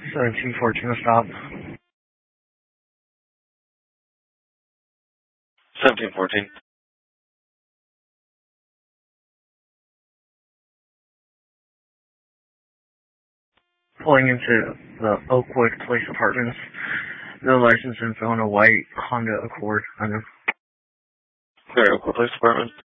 1714 stop. 1714. Pulling into the Oakwood Place Apartments. The license info on a white Honda Accord. I know. Clear Oakwood Place Apartment.